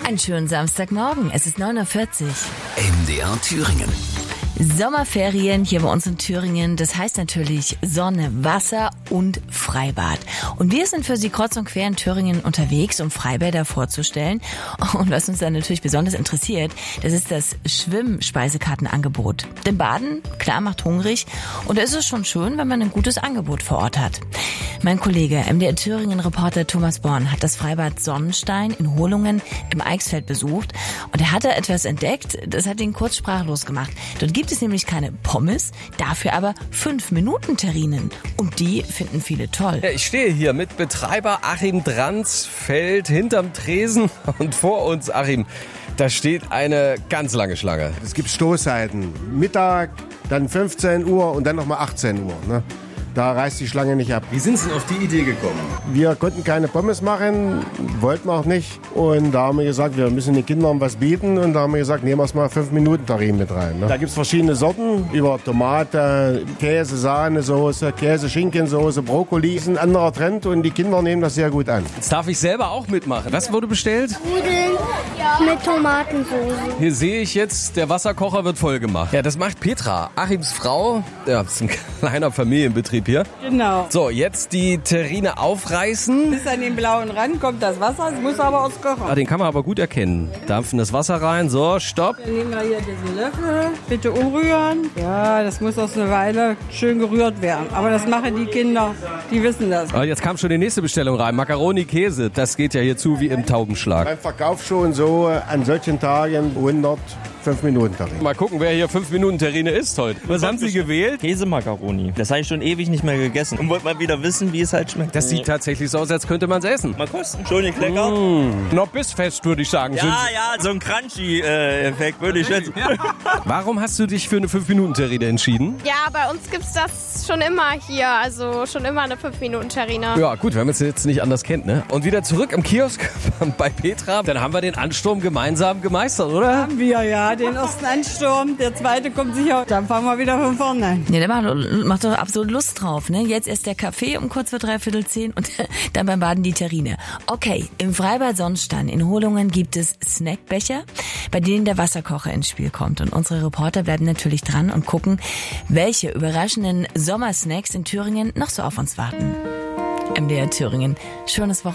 Einen schönen Samstagmorgen, es ist 9:40 Uhr. MDR Thüringen. Sommerferien hier bei uns in Thüringen, das heißt natürlich Sonne, Wasser und Freibad. Und wir sind für Sie kreuz und quer in Thüringen unterwegs, um Freibäder vorzustellen. Und was uns dann natürlich besonders interessiert, das ist das Schwimmspeisekartenangebot. Denn Baden, klar, macht hungrig und da ist es schon schön, wenn man ein gutes Angebot vor Ort hat. Mein Kollege, MDR Thüringen-Reporter Thomas Born, hat das Freibad Sonnenstein in Hohlungen im Eichsfeld besucht und er hatte etwas entdeckt, das hat ihn kurz sprachlos gemacht. Dort gibt es nämlich keine Pommes, dafür aber 5-Minuten-Terrinen. Und die finden viele toll. Ja, ich stehe hier mit Betreiber Achim Dransfeld hinterm Tresen und vor uns, Achim, da steht eine ganz lange Schlange. Es gibt Stoßzeiten. Mittag, dann 15 Uhr und dann nochmal 18 Uhr. Ne? Da reißt die Schlange nicht ab. Wie sind Sie denn auf die Idee gekommen? Wir konnten keine Pommes machen, wollten auch nicht. Und da haben wir gesagt, wir müssen den Kindern was bieten. Und da haben wir gesagt, nehmen wir es mal 5-Minuten-Terrinen mit rein. Ne? Da gibt es verschiedene Sorten, über Tomate, Käse, Sahnesoße, Käse-Schinkensoße, Brokkoli. Das ist ein anderer Trend und die Kinder nehmen das sehr gut an. Jetzt darf ich selber auch mitmachen. Was wurde bestellt? Nudeln mit Tomatensauce. Hier sehe ich jetzt, der Wasserkocher wird voll gemacht. Ja, das macht Petra, Achims Frau. Ja, das ist ein kleiner Familienbetrieb hier. Genau. So, jetzt die Terrine aufreißen. Bis an den blauen Rand kommt das Wasser, es muss aber aus Kochen. Ah, den kann man aber gut erkennen. Dampfen das Wasser rein, so, stopp. Dann nehmen wir hier diesen Löffel, bitte umrühren. Ja, das muss auch eine Weile schön gerührt werden. Aber das machen die Kinder, die wissen das. Ah, jetzt kam schon die nächste Bestellung rein, Macaroni, Käse. Das geht ja hier zu wie im Taubenschlag. Beim Verkauf schon so an solchen Tagen 100 5-Minuten-Terrine. Mal gucken, wer hier 5-Minuten-Terrine isst heute. Was haben Sie gewählt? Käsemakaroni. Das habe ich schon ewig nicht mehr gegessen. Und wollte mal wieder wissen, wie es halt schmeckt. Das sieht tatsächlich so aus, als könnte man es essen. Mal kosten. Schon nicht lecker. Noch bissfest, würde ich sagen. Ja, so ein Crunchy-Effekt würde ich jetzt. Warum hast du dich für eine 5-Minuten-Terrine entschieden? Ja, bei uns gibt's das schon immer hier. Also schon immer eine 5-Minuten-Terrine. Ja, gut, wenn man es jetzt nicht anders kennt, ne? Und wieder zurück im Kiosk bei Petra. Dann haben wir den Ansturm gemeinsam gemeistert, oder? Haben wir ja den ersten Ansturm, der zweite kommt sicher. Dann fangen wir wieder von vorne an. Ja, der macht doch absolut Lust drauf, ne? Jetzt erst der Kaffee um kurz vor 9:45 und dann beim Baden die Terrine. Okay, im Freibad Sonnenstein in Hohlungen gibt es Snackbecher, bei denen der Wasserkocher ins Spiel kommt. Und unsere Reporter bleiben natürlich dran und gucken, welche überraschenden Sommersnacks in Thüringen noch so auf uns warten. MDR Thüringen, schönes Wochenende.